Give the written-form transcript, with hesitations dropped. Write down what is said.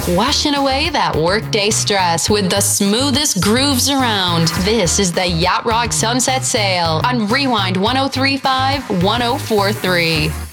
washing away that workday stress with the smoothest grooves around. This is the Yacht Rock Sunset Sail on Rewind 1035 1043.